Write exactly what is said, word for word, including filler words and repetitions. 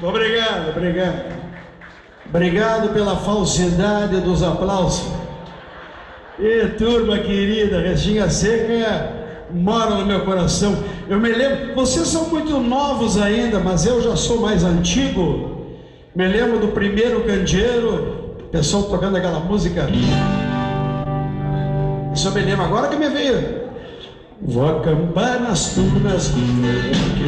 Obrigado, obrigado. Obrigado pela falsidade dos aplausos. E turma querida, Restinga Seca mora no meu coração. Eu me lembro, vocês são muito novos ainda, mas eu já sou mais antigo. Me lembro do primeiro candeeiro, o pessoal tocando aquela música. Isso eu me lembro agora que me veio. Vou acampar nas tunas.